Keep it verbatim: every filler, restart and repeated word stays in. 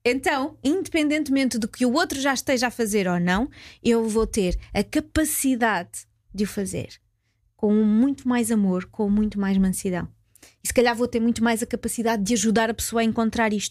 Então, independentemente do que o outro já esteja a fazer ou não, eu vou ter a capacidade de o fazer com muito mais amor, com muito mais mansidão. E se calhar vou ter muito mais a capacidade de ajudar a pessoa a encontrar isto.